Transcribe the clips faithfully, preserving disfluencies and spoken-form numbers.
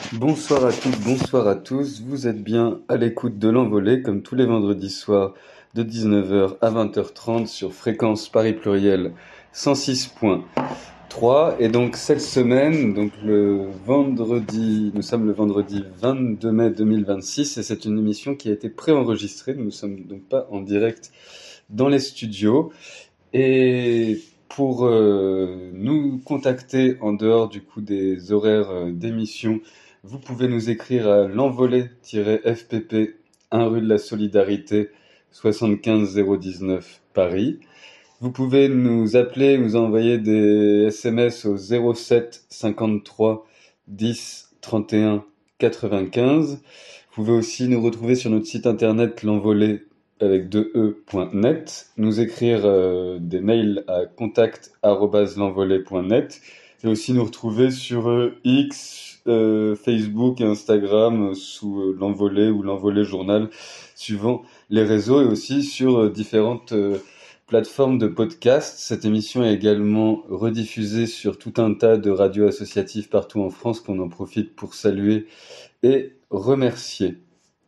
Bonsoir à toutes, bonsoir à tous. Vous êtes bien à l'écoute de l'Envolée, comme tous les vendredis soirs de dix-neuf heures à vingt heures trente sur fréquence Paris Pluriel cent six point trois. Et donc cette semaine, donc le vendredi, nous sommes le vendredi vingt-deux mai deux mille vingt-six et c'est une émission qui a été préenregistrée. Nous ne sommes donc pas en direct dans les studios. Et pour euh, nous contacter en dehors du coup des horaires euh, d'émission, vous pouvez nous écrire à l'envolée-F P P, un rue de la Solidarité, soixante-quinze zéro dix-neuf Paris. Vous pouvez nous appeler, nous envoyer des S M S au zéro sept cinquante-trois dix trente et un quatre-vingt-quinze. Vous pouvez aussi nous retrouver sur notre site internet l'envolée avec deux e point net, nous écrire euh, des mails à contact arobase l'envolée point net et aussi nous retrouver sur euh, X, euh, Facebook et Instagram euh, sous euh, l'envolée ou l'envolée journal suivant les réseaux et aussi sur euh, différentes euh, plateformes de podcast. Cette émission est également rediffusée sur tout un tas de radios associatives partout en France qu'on en profite pour saluer et remercier.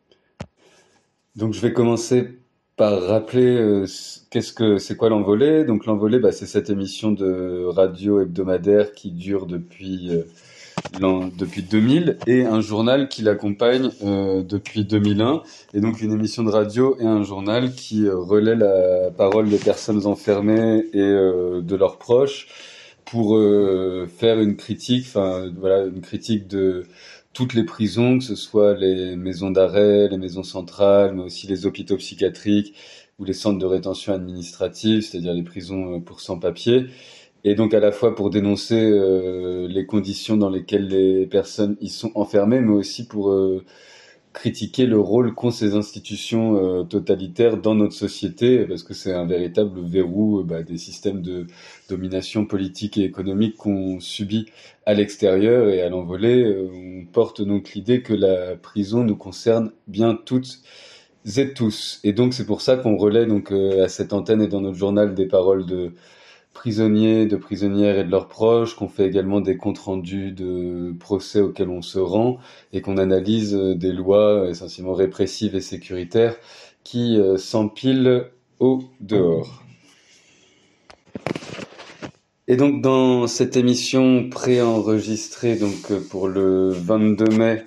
Donc je vais commencer par rappeler euh, qu'est-ce que c'est quoi l'Envolée. Donc l'Envolée, bah, c'est cette émission de radio hebdomadaire qui dure depuis euh, depuis deux mille et un journal qui l'accompagne euh, depuis deux mille un. Et donc une émission de radio et un journal qui euh, relaie la parole des personnes enfermées et euh, de leurs proches pour euh, faire une critique, enfin voilà, une critique de toutes les prisons, que ce soit les maisons d'arrêt, les maisons centrales, mais aussi les hôpitaux psychiatriques ou les centres de rétention administrative, c'est-à-dire les prisons pour sans-papiers. Et donc à la fois pour dénoncer euh, les conditions dans lesquelles les personnes y sont enfermées, mais aussi pour euh, critiquer le rôle qu'ont ces institutions euh, totalitaires dans notre société, parce que c'est un véritable verrou bah, des systèmes de domination politique et économique qu'on subit à l'extérieur. Et à l'Envolée, euh, on porte donc l'idée que la prison nous concerne bien toutes et tous. Et donc c'est pour ça qu'on relaie donc euh, à cette antenne et dans notre journal des paroles de prisonniers, de prisonnières et de leurs proches, qu'on fait également des comptes rendus de procès auxquels on se rend et qu'on analyse des lois essentiellement répressives et sécuritaires qui euh, s'empilent au dehors. Et donc dans cette émission préenregistrée donc pour le vingt-deux mai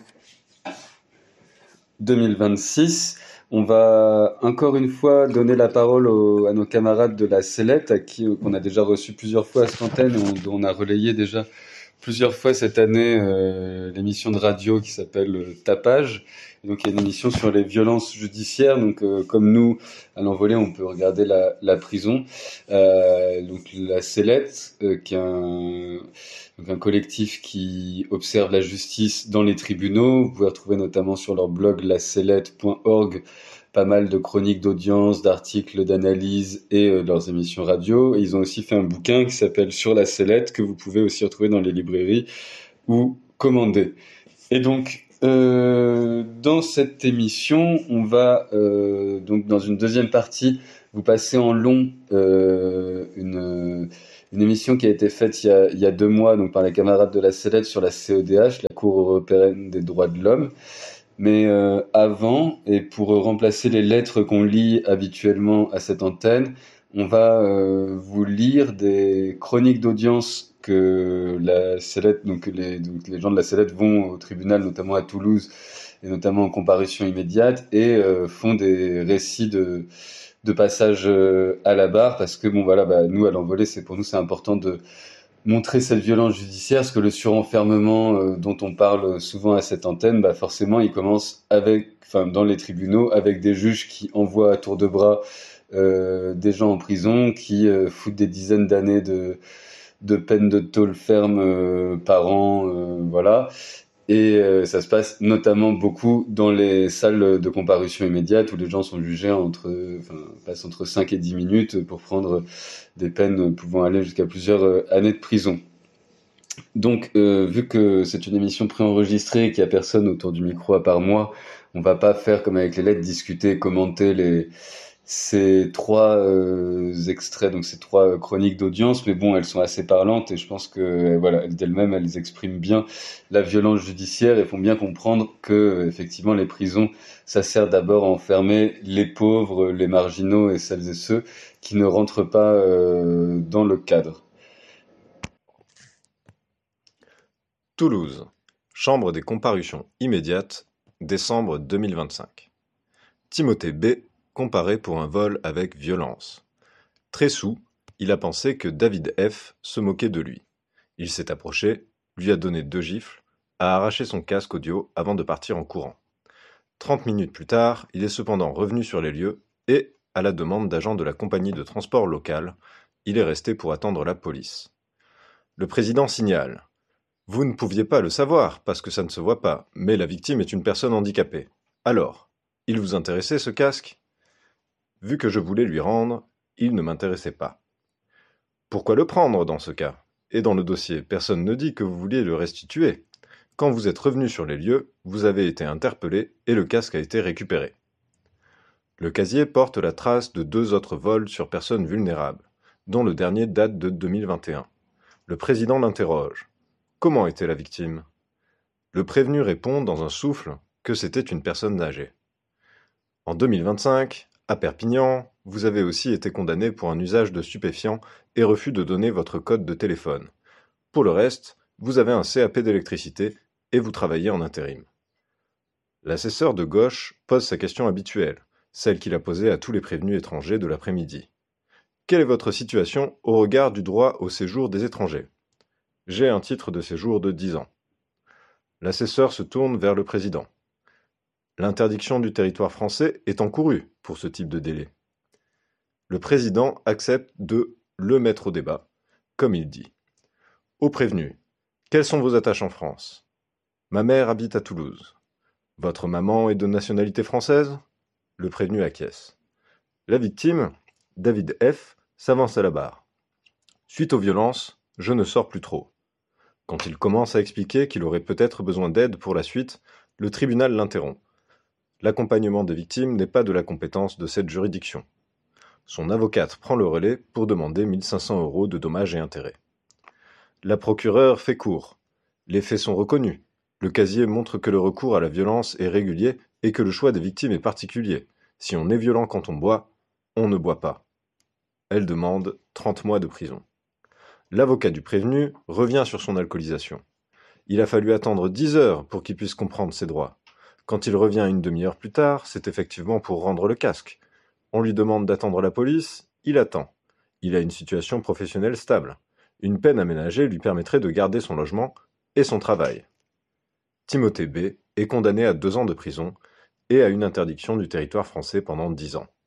deux mille vingt-six, on va encore une fois donner la parole aux, à nos camarades de la Sellette, à qui qu'on a déjà reçu plusieurs fois à cette antenne, et on, on a relayé déjà plusieurs fois cette année euh, l'émission de radio qui s'appelle euh, Tapage. Et donc il y a une émission sur les violences judiciaires. Donc euh, comme nous à l'Envolée, on peut regarder la, la prison. Euh, donc la Sellette, euh, qui est un donc un collectif qui observe la justice dans les tribunaux. Vous pouvez retrouver notamment sur leur blog la sellette point org pas mal de chroniques d'audience, d'articles, d'analyse et euh, de leurs émissions radio. Et ils ont aussi fait un bouquin qui s'appelle Sur la sellette, que vous pouvez aussi retrouver dans les librairies ou commander. Et donc, euh, dans cette émission, on va, euh, donc dans une deuxième partie, vous passer en long euh, une... une émission qui a été faite il y a, il y a deux mois donc par les camarades de la Sellette sur la C E D H, la Cour européenne des droits de l'homme. Mais euh, avant, et pour remplacer les lettres qu'on lit habituellement à cette antenne, on va euh, vous lire des chroniques d'audience que la Sellette, donc les, donc les gens de la Sellette vont au tribunal, notamment à Toulouse, et notamment en comparution immédiate, et euh, font des récits de de passage euh, à la barre, parce que bon voilà, bah, nous à l'Envolée, c'est pour nous c'est important de montrer cette violence judiciaire, parce que le surenfermement euh, dont on parle souvent à cette antenne, bah forcément il commence avec, enfin dans les tribunaux, avec des juges qui envoient à tour de bras euh, des gens en prison, qui euh, foutent des dizaines d'années de de peine de tôle ferme euh, par an, euh, voilà. Et euh, ça se passe notamment beaucoup dans les salles de comparution immédiate où les gens sont jugés entre, enfin, passent entre cinq et dix minutes pour prendre des peines pouvant aller jusqu'à plusieurs euh, années de prison. Donc, euh, vu que c'est une émission préenregistrée et qu'il n'y a personne autour du micro à part moi, on va pas faire comme avec les lettres, discuter, commenter les, ces trois euh, extraits, donc ces trois chroniques d'audience, mais bon, elles sont assez parlantes et je pense que euh, voilà, elles- d'elles-mêmes, elles expriment bien la violence judiciaire et font bien comprendre que euh, effectivement les prisons, ça sert d'abord à enfermer les pauvres, les marginaux et celles et ceux qui ne rentrent pas euh, dans le cadre. Toulouse. Chambre des comparutions immédiates, décembre deux mille vingt-cinq. Timothée B. comparé pour un vol avec violence. Très saoul, il a pensé que David F. se moquait de lui. Il s'est approché, lui a donné deux gifles, a arraché son casque audio avant de partir en courant. Trente minutes plus tard, il est cependant revenu sur les lieux et, à la demande d'agents de la compagnie de transport locale, il est resté pour attendre la police. Le président signale. Vous ne pouviez pas le savoir, parce que ça ne se voit pas, mais la victime est une personne handicapée. Alors, il vous intéressait ce casque? Vu que je voulais lui rendre, il ne m'intéressait pas. Pourquoi le prendre dans ce cas? Et dans le dossier, personne ne dit que vous vouliez le restituer. Quand vous êtes revenu sur les lieux, vous avez été interpellé et le casque a été récupéré. Le casier porte la trace de deux autres vols sur personnes vulnérables, dont le dernier date de deux mille vingt et un. Le président l'interroge. Comment était la victime? Le prévenu répond dans un souffle que c'était une personne âgée. En deux mille vingt-cinq, à Perpignan, vous avez aussi été condamné pour un usage de stupéfiants et refus de donner votre code de téléphone. Pour le reste, vous avez un C A P d'électricité et vous travaillez en intérim. L'assesseur de gauche pose sa question habituelle, celle qu'il a posée à tous les prévenus étrangers de l'après-midi. Quelle est votre situation au regard du droit au séjour des étrangers? J'ai un titre de séjour de dix ans. L'assesseur se tourne vers le président. L'interdiction du territoire français est encourue pour ce type de délai. Le président accepte de le mettre au débat, comme il dit. Au prévenu, quelles sont vos attaches en France? Ma mère habite à Toulouse. Votre maman est de nationalité française? Le prévenu acquiesce. La victime, David F., s'avance à la barre. Suite aux violences, je ne sors plus trop. Quand il commence à expliquer qu'il aurait peut-être besoin d'aide pour la suite, le tribunal l'interrompt. L'accompagnement des victimes n'est pas de la compétence de cette juridiction. Son avocate prend le relais pour demander mille cinq cents euros de dommages et intérêts. La procureure fait court. Les faits sont reconnus. Le casier montre que le recours à la violence est régulier et que le choix des victimes est particulier. Si on est violent quand on boit, on ne boit pas. Elle demande trente mois de prison. L'avocat du prévenu revient sur son alcoolisation. Il a fallu attendre dix heures pour qu'il puisse comprendre ses droits. Quand il revient une demi-heure plus tard, c'est effectivement pour rendre le casque. On lui demande d'attendre la police, il attend. Il a une situation professionnelle stable. Une peine aménagée lui permettrait de garder son logement et son travail. Timothée B. est condamné à deux ans de prison et à une interdiction du territoire français pendant dix ans.